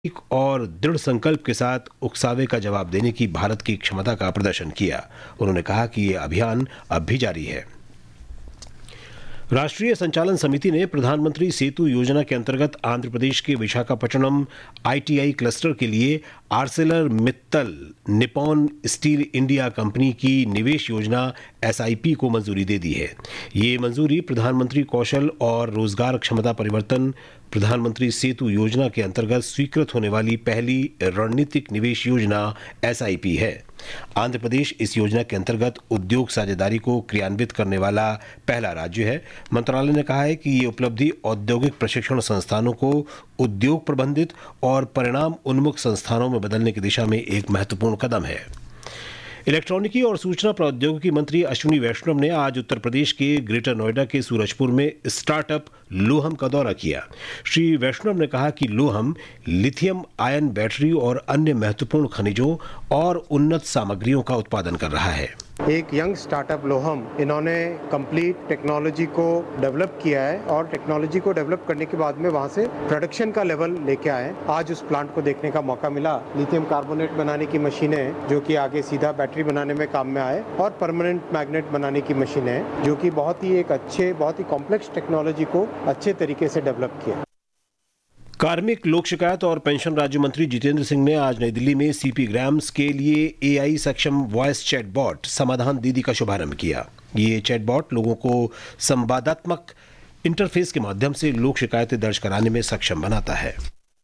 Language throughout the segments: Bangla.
और दृढ़ संकल्प के साथ उकसावे का जवाब देने की भारत की क्षमता का प्रदर्शन किया। उन्होंने कहा कि ये अभियान अब भी जारी है। राष्ट्रीय संचालन समिति ने प्रधानमंत्री सेतु योजना के अंतर्गत आंध्र प्रदेश के विशाखापट्टनम आईटीआई क्लस्टर के लिए Arcelor Mittal Nippon steel India company की निवेश योजना एसआईपी को मंजूरी दे दी है। ये मंजूरी प्रधानमंत्री कौशल और रोजगार क्षमता परिवर्तन प्रधानमंत्री सेतु योजना के अंतर्गत स्वीकृत होने वाली पहली रणनीतिक निवेश योजना एसआईपी है। आंध्र प्रदेश इस योजना के अंतर्गत उद्योग साझेदारी को क्रियान्वित करने वाला पहला राज्य है। मंत्रालय ने कहा है कि ये उपलब्धि औद्योगिक प्रशिक्षण संस्थानों को उद्योग प्रबंधित और परिणाम उन्मुख संस्थानों में बदलने की दिशा में एक महत्वपूर्ण कदम है। इलेक्ट्रॉनिकी और सूचना प्रौद्योगिकी मंत्री अश्विनी वैष्णव ने आज उत्तर प्रदेश के ग्रेटर नोएडा के सूरजपुर में स्टार्टअप लोहम का दौरा किया। श्री वैष्णव ने कहा कि लोहम लिथियम आयन बैटरी और अन्य महत्वपूर्ण खनिजों और उन्नत सामग्रियों का उत्पादन कर रहा है। एक यंग स्टार्टअप लोहम, इन्होंने कंप्लीट टेक्नोलॉजी को डेवलप किया है और टेक्नोलॉजी को डेवलप करने के बाद में वहां से प्रोडक्शन का लेवल लेके आए। आज उस प्लांट को देखने का मौका मिला। लिथियम कार्बोनेट बनाने की मशीनें हैं जो कि आगे सीधा बैटरी बनाने में काम में आए, और परमानेंट मैग्नेट बनाने की मशीनें हैं जो कि बहुत ही कॉम्प्लेक्स टेक्नोलॉजी को अच्छे तरीके से डेवलप किया। कार्मिक, लोक शिकायत और पेंशन राज्य मंत्री जितेंद्र सिंह ने आज नई दिल्ली में सीपी ग्राम्स के लिए एआई सक्षम वॉइस चैटबॉट समाधान दीदी का शुभारंभ किया। ये चैटबॉट लोगों को संवादात्मक इंटरफेस के माध्यम से लोक शिकायतें दर्ज कराने में सक्षम बनाता है।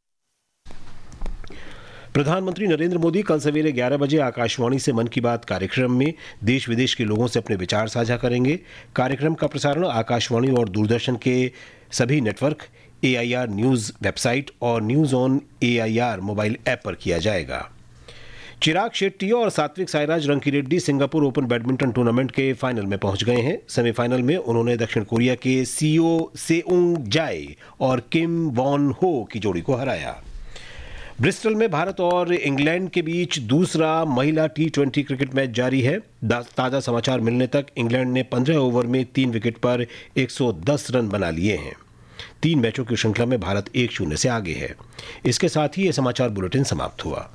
प्रधानमंत्री नरेंद्र मोदी कल सवेरे 11 बजे आकाशवाणी से मन की बात कार्यक्रम में देश विदेश के लोगों से अपने विचार साझा करेंगे। कार्यक्रम का प्रसारण आकाशवाणी और दूरदर्शन के सभी नेटवर्क, एआईआर न्यूज वेबसाइट और news on AIR mobile app पर किया जाएगा। चिराग शेट्टी और Satwik Sairaj Rankireddy Singapore open badminton tournament के फाइनल में पहुंच गए हैं। सेमीफाइनल में उन्होंने दक्षिण कोरिया के सीओ सेउंग जाए और किम वॉन हो की जोड़ी को हराया। ब्रिस्टल में भारत और इंग्लैंड के बीच दूसरा महिला टी20 क्रिकेट मैच जारी है। ताज़ा समाचार मिलने तक इंग्लैंड ने 15 ओवर में 3 विकेट पर 110 रन बना लिए हैं। 3 मैचों की श्रृंखला में भारत 1-0 से आगे है। इसके साथ ही यह समाचार बुलेटिन समाप्त हुआ।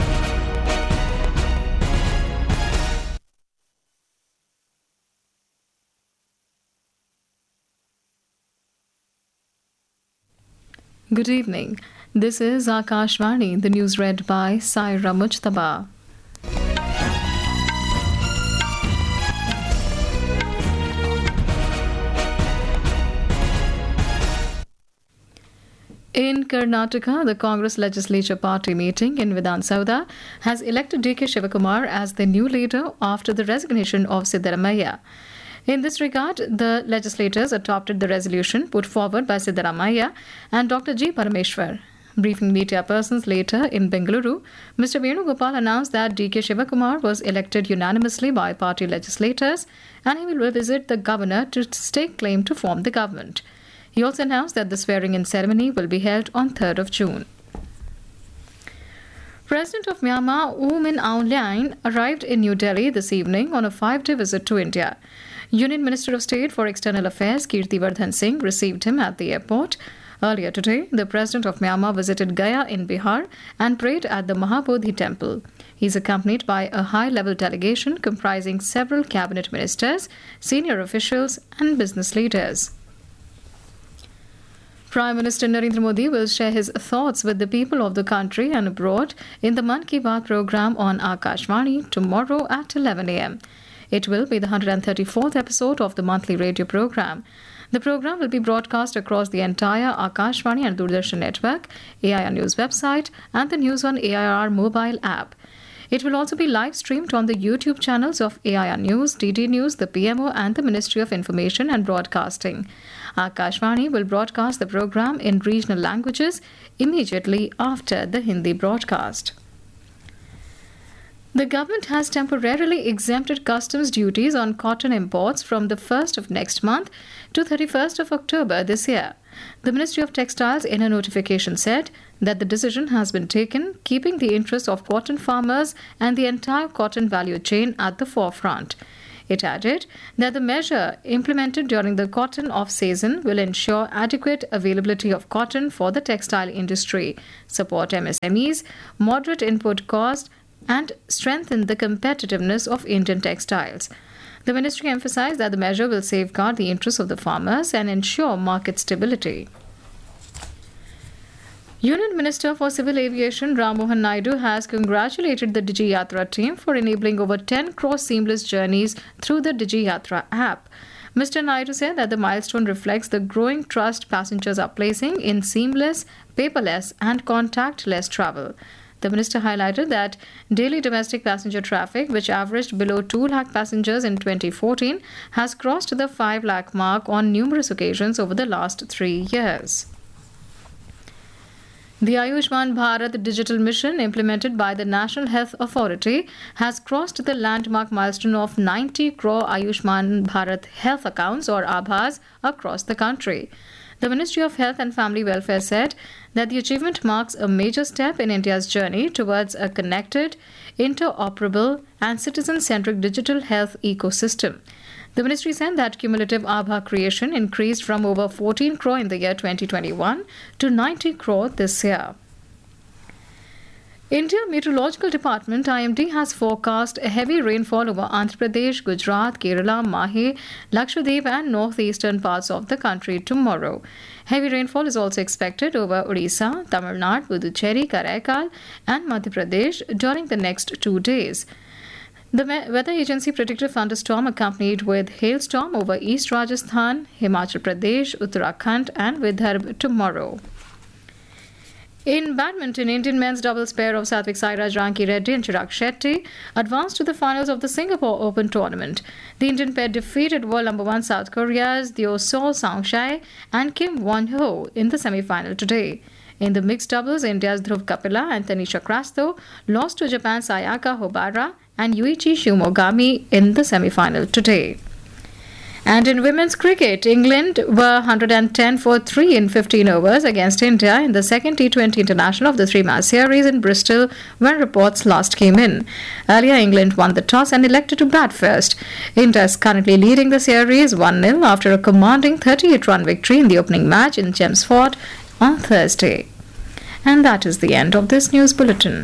Good evening. This is Akashvani. The news read by Saira Mujtaba. In Karnataka, the Congress Legislature Party meeting in Vidhan Sauda has elected D.K. Shivakumar as the new leader after the resignation of Siddaramaiah. In this regard, the legislators adopted the resolution put forward by Siddaramaiah and Dr. G. Parameshwar. Briefing media persons later in Bengaluru, Mr. Venugopal announced that D.K. Shivakumar was elected unanimously by party legislators and he will visit the governor to stake claim to form the government. He also announced that the swearing-in ceremony will be held on 3rd of June. President of Myanmar, U Min Aung Hlaing, arrived in New Delhi this evening on a 5-day visit to India. Union Minister of State for External Affairs, Kirti Vardhan Singh, received him at the airport. Earlier today, the President of Myanmar visited Gaya in Bihar and prayed at the Mahabodhi Temple. He is accompanied by a high-level delegation comprising several cabinet ministers, senior officials and business leaders. Prime Minister Narendra Modi will share his thoughts with the people of the country and abroad in the Man Ki Baat program on Akashvani tomorrow at 11 a.m. It will be the 134th episode of the monthly radio program. The program will be broadcast across the entire Akashvani and Doordarshan network, AIR News website and the News on AIR mobile app. It will also be live streamed on the YouTube channels of AIR News, DD News, the PMO and the Ministry of Information and Broadcasting. Akashvani will broadcast the program in regional languages immediately after the Hindi broadcast. The government has temporarily exempted customs duties on cotton imports from the 1st of next month to 31st of October this year. The Ministry of Textiles in a notification said that the decision has been taken keeping the interests of cotton farmers and the entire cotton value chain at the forefront. It added that the measure implemented during the cotton off-season will ensure adequate availability of cotton for the textile industry, support MSMEs, moderate input cost, and strengthen the competitiveness of Indian textiles. The ministry emphasized that the measure will safeguard the interests of the farmers and ensure market stability. Union Minister for Civil Aviation Ram Mohan Naidu has congratulated the Digi Yatra team for enabling over 10 crore seamless journeys through the Digi Yatra app. Mr. Naidu said that the milestone reflects the growing trust passengers are placing in seamless, paperless and contactless travel. The minister highlighted that daily domestic passenger traffic, which averaged below 2 lakh passengers in 2014, has crossed the 5 lakh mark on numerous occasions over the last 3 years. The Ayushman Bharat digital mission implemented by the National Health Authority has crossed the landmark milestone of 90 crore Ayushman Bharat health accounts or Aabhas across the country. The Ministry of Health and Family Welfare said that the achievement marks a major step in India's journey towards a connected, interoperable and citizen-centric digital health ecosystem. The ministry said that cumulative Aabha creation increased from over 14 crore in the year 2021 to 90 crore this year. India Meteorological Department IMD has forecast heavy rainfall over Andhra Pradesh, Gujarat, Kerala, Mahe, Lakshadweep and northeastern parts of the country tomorrow. Heavy rainfall is also expected over Odisha, Tamil Nadu, Puducherry, Karaikal and Madhya Pradesh during the next 2 days. The weather agency predicted thunderstorm accompanied with hailstorm over East Rajasthan, Himachal Pradesh, Uttarakhand and Vidarbha tomorrow. In badminton, Indian men's doubles pair of Satvik Sairaj Ranki Reddy and Chirag Shetty advanced to the finals of the Singapore Open tournament. The Indian pair defeated world number 1 South Korea's Teo Sol Sangshai and Kim Won-ho in the semi-final today. In the mixed doubles, India's Dhruv Kapila and Tanisha Crasto lost to Japan's Ayaka Hobara and Yuichi Shimogami in the semi-final today. And in women's cricket, England were 110 for 3 in 15 overs against India in the second T20 International of the 3-match series in Bristol when reports last came in. Earlier, England won the toss and elected to bat first. India is currently leading the series 1-0 after a commanding 38-run victory in the opening match in Chelmsford on Thursday. And that is the end of this news bulletin.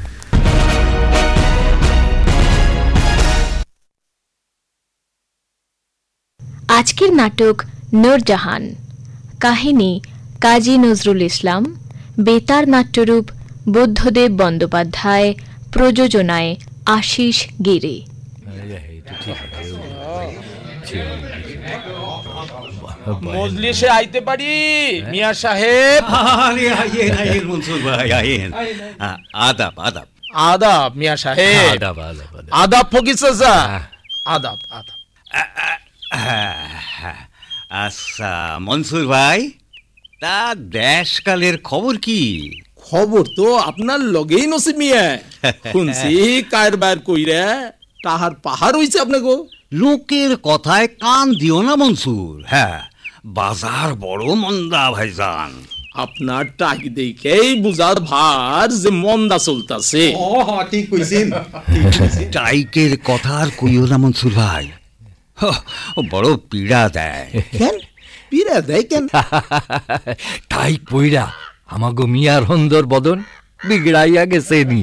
আজকের নাটক নূরজাহান, কাহিনী কাজী নজরুল ইসলাম, বেতার নাট্যরূপ বুদ্ধদেব বন্দ্যোপাধ্যায়, প্রযোজনায় আশিস গিরি। মজলিসে আইতে পারি মিয়া সাহেব? মনসুর ভাই আইন। আদাব আদাব আদাব মিয়া সাহেব। আদাব আদাব আদাব ফকির চাচা। আদাব আদাব। আচ্ছা মনসুর ভাই, তা দেশকালের খবর কি? খবর তো আপনার লগেই নসি মিয়া। শুনছি কারবার কইরা তাহার পাহাড় হইছে আপনাকে। লোকের কথায় কান দিও না মনসুর। হ্যাঁ, বাজার বড় মন্দা ভাইজান। আপনার টাক দেখেই বুঝার ভার যে মন্দা চলতেছে। ঠিক কইছেন। টাইকের কথা আর কইও না মনসুর ভাই, বড় পীড়া দেয়। কেন পীড়া দেয় কেন? টাইক পইরা আমাগো মিয়ার হন্দর বদন বিগড়াইয়া গেছে নি।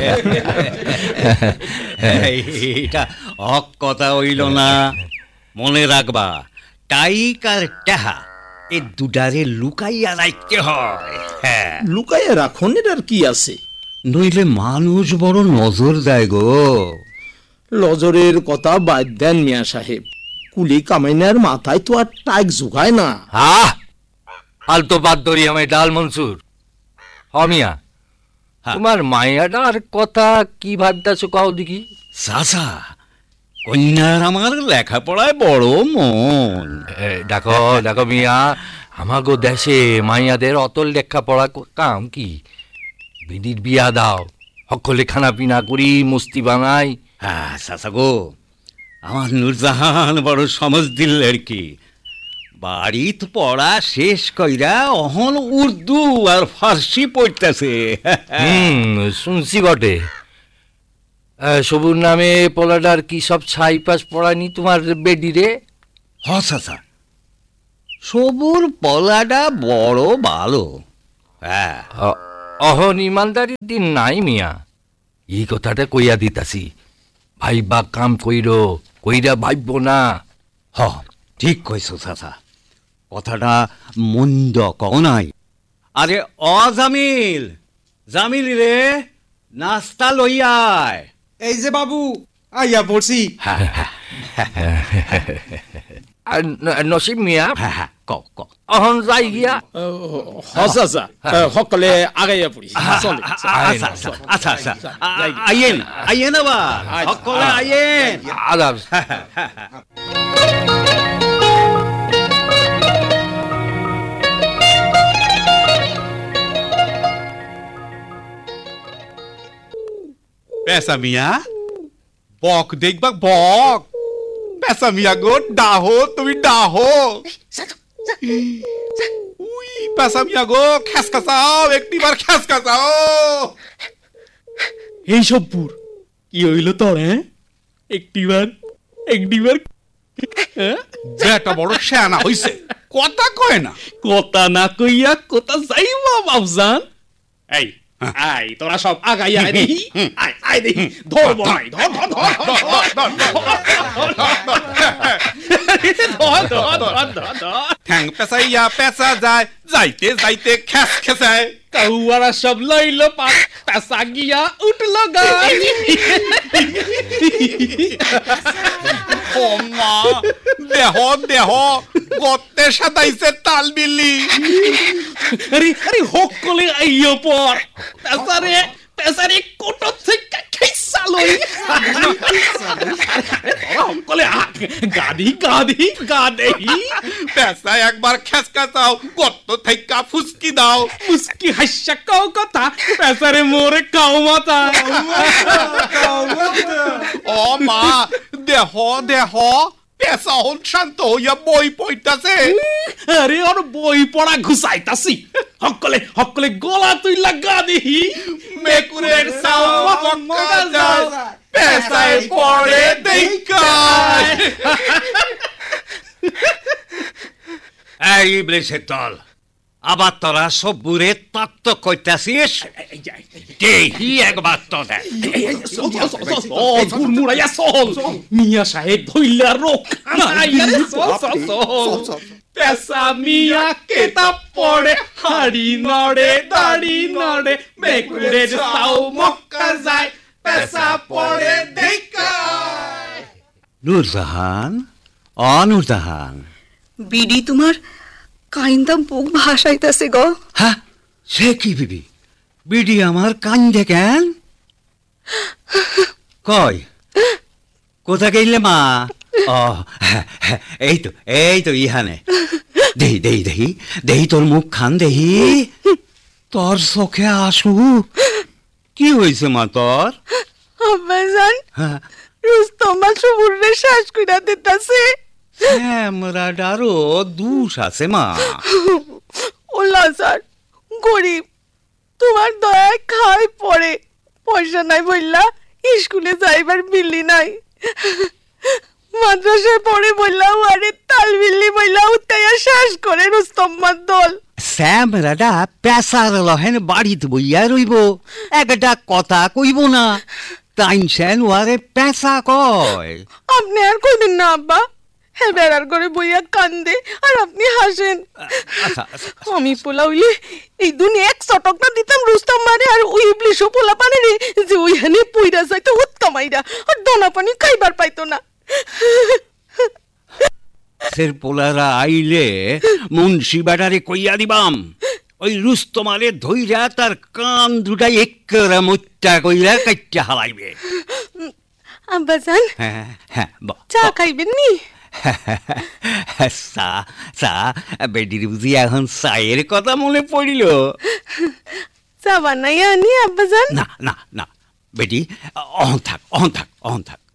এটা হক কথা হইল না। মনে রাখবা, টাইক আর টেহা এ দুটারে লুকাইয়া রাখতে হয়। হ্যাঁ, লুকাইয়া রাখুন, এটার কি আছে? নইলে মানুষ বড় নজর দেয় গো। লজরের কথা বাদ দেন মিয়া সাহেব, কুলি কামাইনার মাথায় তো আর টাইক জুগায় না। হ্যাঁ, আলতো বাদ ধরি আমায় ডাল মনসুর। হমিয়া, তোমার মায়াটার কথা কি ভাবতেছো কাও দেখি? চাচা, কন্যার আমার লেখাপড়ায় বড় মন। দেখো দেখো মিয়া, আমাগো দেশে মাইয়াদের অতল লেখাপড়া কাম কি? বিদির বিয়া দাও, সকলে খানা পিনা করি মস্তি বানাই। হ্যাঁ চাচা গো, আমার নূরজাহান বড় সমজদিল লড়কি। বাড়িত পড়া শেষ কইরা অহন উর্দু আর ফার্সি পড়তেছে। শুনছি বটে। সবুর নামে পোলাডার কি সব ছাই পাশ পড়ানি তোমার বেডি রে? হ চাচা, সবুর পলাটা বড় ভালো। হ্যাঁ, অহন ইমানদারির দিন নাই মিয়া, এই কথাটা কইয়া দিতাছি। ভাইবা কাম কইরা ভাইব না। হ ঠিক কইছো চাচা, কথাটা মন্দ কও নাই। আরে জামিল, জামিল রে, নাস্তা লইয়ায়। এই যে বাবু, আইয়া পড়ছি। নসিব মিয়া, কও কও। অহন যাই গিয়া। চাচা, সকলে আগাইয়া পড়ি। চলে। আচ্ছা আচ্ছা, আইয়েন আইয়েন আবার, সকলে আইয়েন। আদাব। পেঁচা মিয়া, বক দেখবা বক। পেঁচা মিয়া গো, ডাহো তুমি ডাহো। উই পেঁচা মিয়া গো, খেসকাচাও, একটিবার খেসকাচাও। এই সব্বুর কি হইল তোর? একটিবার বেটা বড় শেয়ানা হইছে, কথা কয় না। কথা না কইয়া কথা যাইবা বাবজান। এই আই তোরা সব আগাইয়া দেখি, আই দেখি ধরবো নাই। ঠ্যাং পেঁচাইয়া পেঁচা যায়, যাইতে যাইতে খেস খেসায়। কাউয়ারা সব লইল পাক, পেঁচা গিয়া উঠল গাই। ও মা, দেহ দেহ গতে সাদাইছে তাল বিল্লি। আরে সকলে আইয় পর, পেঁচারে কোটো থেকে খেসা লই। সকলে গাধি গাধি গাধি। পেঁচা একবার খেসকাচাও, গত থেকে ফুসকি দাও। মুস্কি হাস্যা কাও কথা, পেঁচারে মোরে কাও মাথা। ও মা, দেহ দেহ পেঁচা হন শান্ত হইয়া বই পড়তাছে। আরে ওর বই পড়া ঘুষাইতাছি। সকলে গলা তুই লাগা দিহি। মেকুরের সাওয়া মক্কা যায়, পেঁচায় পড়ে দেখায়। এই ইবলিসের দল, আবার তোরা সব্বুরে তত্ত্ব কইতাছিস? দেহি একবার তো দেখ। মুড়াইয়া চল, মিয়া সাহেব ধইলা রোক। পেঁচা মিয়া কেতা পড়ে, হাড়ি নড়ে দাড়ি নড়ে, মেকুরের সাও মক্কা যায়, পেঁচা পড়ে দেখায়। নূরজাহান, নূরজাহান, বিডি তোমার কাইন্দা বুক ভাসাইতাছে গো। হ্যাঁ, সে কি বিবি? বিডি আমার কান্দে কেন? কয় কোথা গেলে মা? এই তো ইহানে। দেহি তোর মুখ খান, দেহি তোর চোখে আসু। কি হয়েছে মা তোর? আব্বাজান, রুস্তম সবুরে শ্বাস কইরা দিতাছে। ক্যামেরাটারও দোষ আছে মা। ওলা স্যার, গরিব, তোমার দয়ায় খাই পড়ে, পয়সা নাই বললা, স্কুলে যাইবার বিল্লি নাই, মাদ্রাসায় পড়ে বললাও, আরে তাল বিল্লি বললা উত্তাইয়া শ্বাস করে রুস্তম্মার দল। ক্যামেরাটা পেশার লহেন বাড়িতে বইয়া রইব, একটা কথা কইব না। টাইনছেন ওয়ারে পেশা কয়। আপনি আর কইবেন না আব্বা, হ্যাঁ বেড়ার করে বইয়া কান্দে আর আপনি হাসেন। আমি পোলা হইলে এই দুনিয়া এক চটক না দিতাম রুস্তম মারে, আর ওই ইবলিশও পোলা পানে রে যে ওইখানে পইরা যাইতো হুৎকা মাইরা, আর দনা পানি খাইবার পাইতো না। সের পোলারা আইলে মুন্সি বেটারে কইয়া দিবাম, ওই রুস্তমারে ধইরা তার কান দুটাই একরা মুত্তা কইরা কাইটা হালাইবে। আব্বাজান, হ্যাঁ চা খাইবেন নি? চা বেডির বুঝি এখন চায়ের কথা মনে পড়িল? চা বানাইয়া আনি আব্বাজান। না বেটি, অহন থাক।